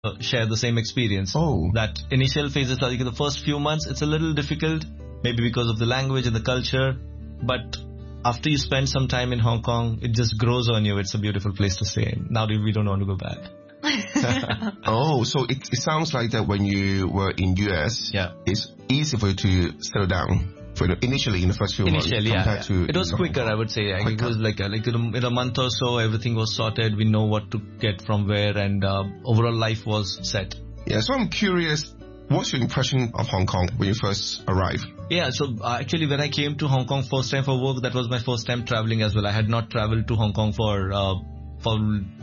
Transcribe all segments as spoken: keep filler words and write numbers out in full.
uh, share the same experience. Oh. That initial phases, like in the first few months, it's a little difficult, maybe because of the language and the culture. But after you spend some time in Hong Kong, it just grows on you. It's a beautiful place to stay. Now we don't want to go back. Oh, so it, it sounds like that when you were in U S, yeah, it's easy for you to settle down. For the, initially, in the first few initially, months, yeah, yeah. To, it was quicker, I would say. Quicker. It was like a, like in a, in a month or so, everything was sorted. We know what to get from where, and uh, overall life was set. Yeah, so I'm curious, what's your impression of Hong Kong when you first arrived? Yeah, so uh, actually when I came to Hong Kong first time for work, that was my first time traveling as well. I had not traveled to Hong Kong for uh, for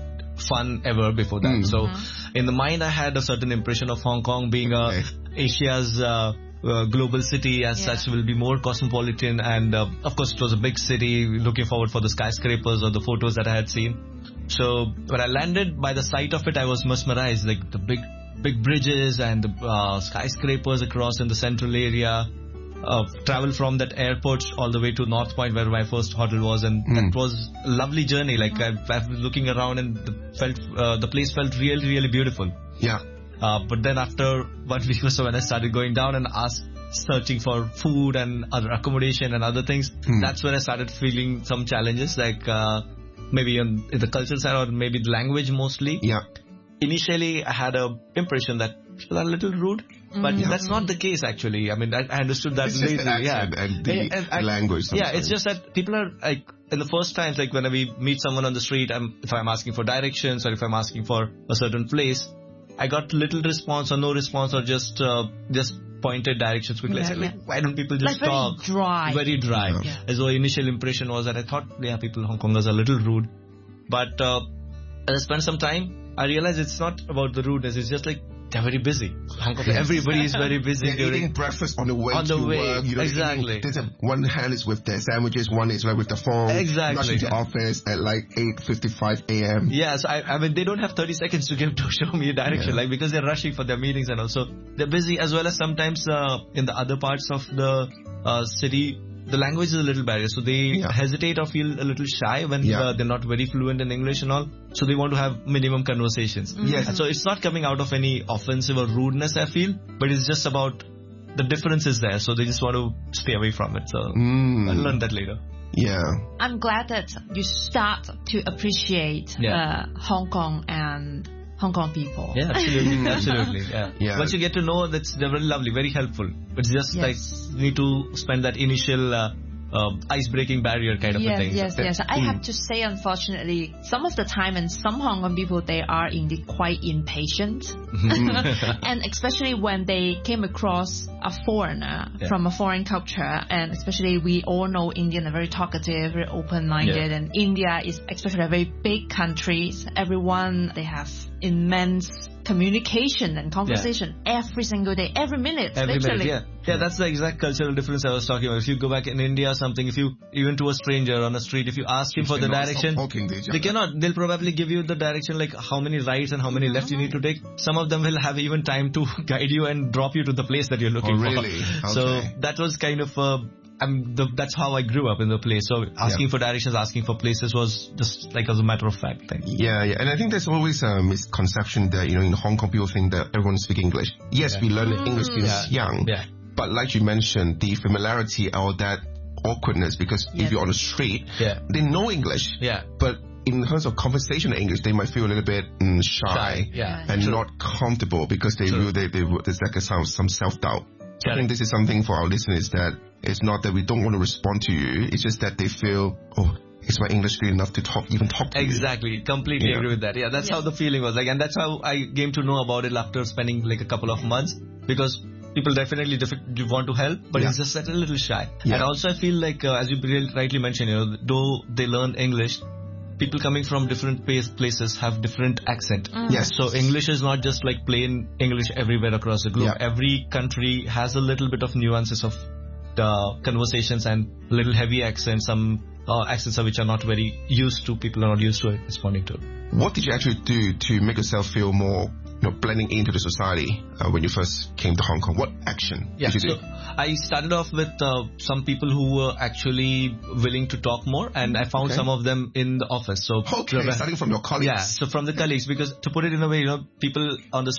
fun ever before that. Mm. So mm-hmm. in the mind, I had a certain impression of Hong Kong being okay. uh, Asia's uh, uh, global city as yeah. such, will be more cosmopolitan, and uh, of course it was a big city. Looking forward for the skyscrapers or the photos that I had seen. So when I landed, by the sight of it, I was mesmerized, like the big big bridges and the uh, skyscrapers across in the central area. Uh, travel from that airport all the way to North Point where my first hotel was, and mm. that was a lovely journey. Like I, I was looking around and the, felt uh, the place felt really really beautiful. Yeah. Uh, but then after one week or so, when I started going down and asked, searching for food and other accommodation and other things, mm. that's when I started feeling some challenges, like uh, maybe on the culture side or maybe the language mostly. Yeah. Initially, I had a impression that people are a little rude, but mm. that's not the case actually. I mean, I, I understood that it's later. Just the yeah, and the and, and I, language. Sometimes. Yeah, it's just that people are like in the first times, like when we meet someone on the street, I'm, if I'm asking for directions or if I'm asking for a certain place, I got little response or no response or just uh, just pointed directions quickly. Yeah, I said, yeah. like, why don't people just like talk? Very dry. Very dry. Yeah. Yeah. As though initial impression was that I thought, yeah, people in Hong Kong are a little rude, but uh, as I spent some time, I realized it's not about the rudeness. It's just like they're very busy. Hong Kong, everybody is very busy. They're during eating breakfast on the way on the to way. work. You know, exactly. Eating, a, one hand is with their sandwiches, one is like with the phone. Exactly. Rushing to office at like eight fifty-five a.m. Yes, I, I mean they don't have thirty seconds to give to show me a direction, yeah. like because they're rushing for their meetings and also they're busy, as well as sometimes uh, in the other parts of the uh, city. The language is a little barrier, so they yeah. hesitate or feel a little shy when yeah. uh, they're not very fluent in English and all. So they want to have minimum conversations. Mm-hmm. Yes. So it's not coming out of any offensive or rudeness, I feel, but it's just about the difference is there. So they just want to stay away from it. So mm. I'll learn that later. Yeah. I'm glad that you start to appreciate yeah. uh, Hong Kong and Hong Kong people. Yeah, absolutely, absolutely. Yeah. yeah. Once you get to know, that's they're very lovely, very helpful. But it's just yes. like you need to spend that initial uh, uh, ice-breaking barrier kind of yes, a thing. Yes, yes, yes. I mm. have to say, unfortunately, some of the time, and some Hong Kong people, they are indeed quite impatient, and especially when they came across a foreigner yeah. from a foreign culture, and especially we all know Indian are very talkative, very open-minded, yeah. and India is especially a very big country. So everyone, they have immense communication and conversation yeah. every single day, every minute, every literally. minute, yeah. Yeah, that's the exact cultural difference I was talking about. If you go back in India or something, if you, even to a stranger on the street, if you ask him for the direction, they cannot. They'll probably give you the direction, like how many rights and how many left you need to take. Some of them will have even time to guide you and drop you to the place that you're looking oh, really? for. Okay. So that was kind of uh, I'm the, that's how I grew up in the place. So asking yeah. for directions, asking for places was just like as a matter of fact thing. Yeah, yeah. And I think there's always a misconception that, you know, in Hong Kong people think that everyone speaks English. Yes, yeah. we learn mm. English since yeah. young. Yeah. But like you mentioned, the familiarity or that awkwardness, because yeah. if you're on the street, yeah. they know English. Yeah. But in terms of conversational English, they might feel a little bit mm, shy, shy. Yeah. and True. not comfortable because they True. will, they, they, there's like a some, some self-doubt. So I think this is something for our listeners that it's not that we don't want to respond to you. It's just that they feel, oh, is my English good enough to talk, even talk to exactly. you? Exactly. Completely yeah. agree with that. Yeah, that's yeah. how the feeling was like. And that's how I came to know about it after spending like a couple of months, because people definitely def- want to help, but yeah. it's just that a little shy. Yeah. And also I feel like, uh, as you rightly mentioned, you know, though they learn English, people coming from different places have different accent. Mm. Yes. So English is not just like plain English everywhere across the globe. Yeah. Every country has a little bit of nuances of the conversations and little heavy accents, some uh, accents which are not very used to, people are not used to responding to. What did you actually do to make yourself feel more, you know, blending into the society uh, when you first came to Hong Kong? What action yeah, did you so do? I started off with uh, some people who were actually willing to talk more, and I found okay. some of them in the office. So okay, starting from your colleagues. Yeah, so from the colleagues, because to put it in a way, you know, people on the